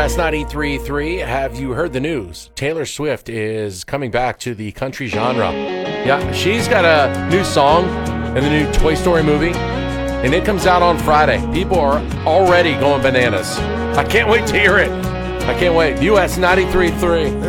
US 93.3. Have you heard the news? Taylor Swift is coming back to the country genre. Yeah, she's got a new song in the new Toy Story movie, and it comes out on Friday. People are already going bananas. I can't wait to hear it. I can't wait. US 93.3.